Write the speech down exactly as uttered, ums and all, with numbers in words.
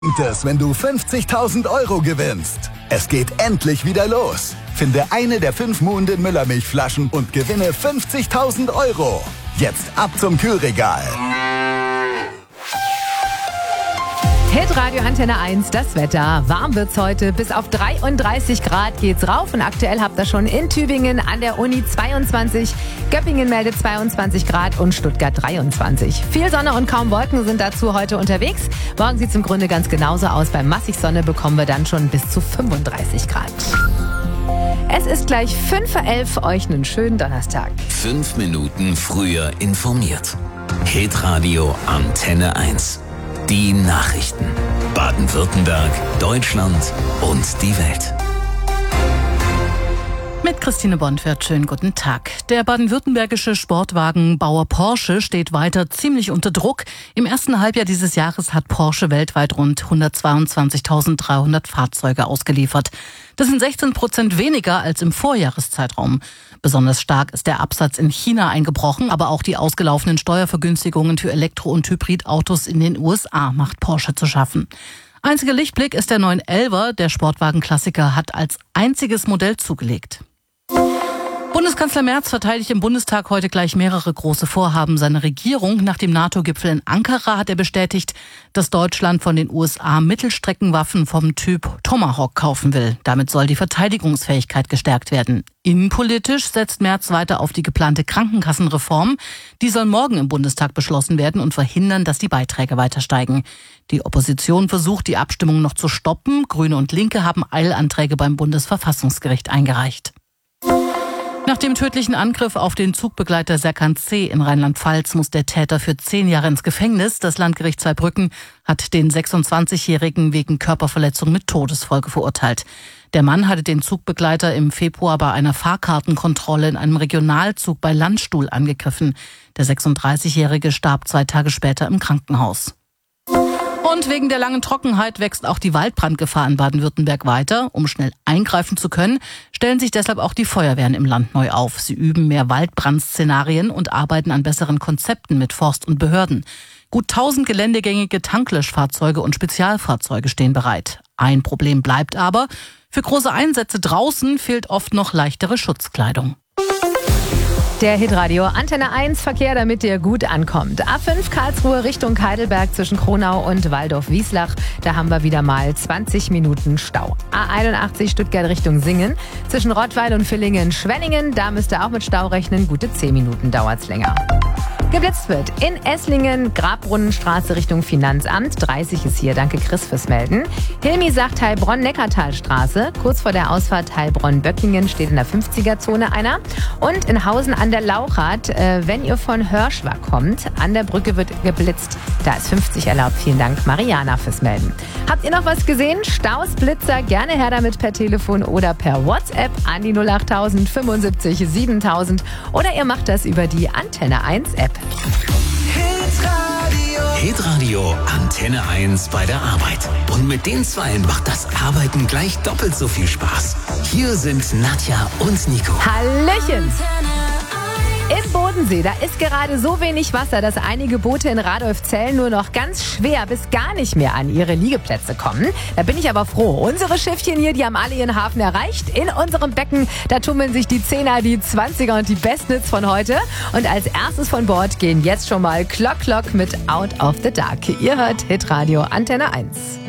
Das, wenn du fünfzigtausend Euro gewinnst. Es geht endlich wieder los. Finde eine der fünf Muhnden Müllermilchflaschen und gewinne fünfzigtausend Euro. Jetzt ab zum Kühlregal. Hitradio Antenne eins, das Wetter. Warm wird's heute. Bis auf dreiunddreißig Grad geht's rauf. Und aktuell habt ihr schon in Tübingen an der Uni zweiundzwanzig. Göppingen meldet zweiundzwanzig Grad und Stuttgart dreiundzwanzig. Viel Sonne und kaum Wolken sind dazu heute unterwegs. Morgen sieht's im Grunde ganz genauso aus. Bei massig Sonne bekommen wir dann schon bis zu fünfunddreißig Grad. Es ist gleich fünf vor elf. Euch einen schönen Donnerstag. Fünf Minuten früher informiert. Hitradio Antenne eins. Die Nachrichten. Baden-Württemberg, Deutschland und die Welt. Mit Christine Bonfert, schönen guten Tag. Der baden-württembergische Sportwagenbauer Porsche steht weiter ziemlich unter Druck. Im ersten Halbjahr dieses Jahres hat Porsche weltweit rund hundertzweiundzwanzigtausenddreihundert Fahrzeuge ausgeliefert. Das sind sechzehn Prozent weniger als im Vorjahreszeitraum. Besonders stark ist der Absatz in China eingebrochen, aber auch die ausgelaufenen Steuervergünstigungen für Elektro- und Hybridautos in den U S A macht Porsche zu schaffen. Einziger Lichtblick ist der neun elfer. Der Sportwagenklassiker hat als einziges Modell zugelegt. Bundeskanzler Merz verteidigt im Bundestag heute gleich mehrere große Vorhaben seiner Regierung. Nach dem NATO-Gipfel in Ankara hat er bestätigt, dass Deutschland von den U S A Mittelstreckenwaffen vom Typ Tomahawk kaufen will. Damit soll die Verteidigungsfähigkeit gestärkt werden. Innenpolitisch setzt Merz weiter auf die geplante Krankenkassenreform. Die soll morgen im Bundestag beschlossen werden und verhindern, dass die Beiträge weiter steigen. Die Opposition versucht, die Abstimmung noch zu stoppen. Grüne und Linke haben Eilanträge beim Bundesverfassungsgericht eingereicht. Nach dem tödlichen Angriff auf den Zugbegleiter Serkan C. in Rheinland-Pfalz muss der Täter für zehn Jahre ins Gefängnis. Das Landgericht Zweibrücken hat den sechsundzwanzigjährigen wegen Körperverletzung mit Todesfolge verurteilt. Der Mann hatte den Zugbegleiter im Februar bei einer Fahrkartenkontrolle in einem Regionalzug bei Landstuhl angegriffen. Der sechsunddreißigjährige starb zwei Tage später im Krankenhaus. Und wegen der langen Trockenheit wächst auch die Waldbrandgefahr in Baden-Württemberg weiter. Um schnell eingreifen zu können, stellen sich deshalb auch die Feuerwehren im Land neu auf. Sie üben mehr Waldbrandszenarien und arbeiten an besseren Konzepten mit Forst und Behörden. Gut tausend geländegängige Tanklöschfahrzeuge und Spezialfahrzeuge stehen bereit. Ein Problem bleibt aber: Für große Einsätze draußen fehlt oft noch leichtere Schutzkleidung. Der Hitradio Antenne eins Verkehr, damit der gut ankommt. A fünf Karlsruhe Richtung Heidelberg zwischen Kronau und Waldorf-Wislach. Da haben wir wieder mal zwanzig Minuten Stau. A einundachtzig Stuttgart Richtung Singen zwischen Rottweil und Villingen-Schwenningen. Da müsst ihr auch mit Stau rechnen. Gute zehn Minuten dauert's länger. Geblitzt wird in Esslingen, Grabbrunnenstraße Richtung Finanzamt. dreißig ist hier. Danke Chris fürs Melden. Hilmi sagt Heilbronn-Neckartalstraße. Kurz vor der Ausfahrt Heilbronn-Böckingen steht in der fünfziger-Zone einer. Und in Hausen an der Lauchert, äh, wenn ihr von Hörschwar kommt, an der Brücke wird geblitzt. Da ist fünfzig erlaubt. Vielen Dank Mariana fürs Melden. Habt ihr noch was gesehen? Staus, Blitzer, gerne her damit per Telefon oder per WhatsApp an die null acht tausend fünfundsiebzig siebentausend oder ihr macht das über die Antenne eins App. Hitradio. Hitradio Antenne eins bei der Arbeit. Und mit den Zweien macht das Arbeiten gleich doppelt so viel Spaß. Hier sind Nadja und Nico. Hallöchen! Im Bodensee, da ist gerade so wenig Wasser, dass einige Boote in Radolfzell nur noch ganz schwer bis gar nicht mehr an ihre Liegeplätze kommen. Da bin ich aber froh. Unsere Schiffchen hier, die haben alle ihren Hafen erreicht. In unserem Becken, da tummeln sich die Zehner, die Zwanziger und die Bestnits von heute. Und als erstes von Bord gehen jetzt schon mal Clock Clock mit Out of the Dark. Ihr hört Hitradio Antenne eins.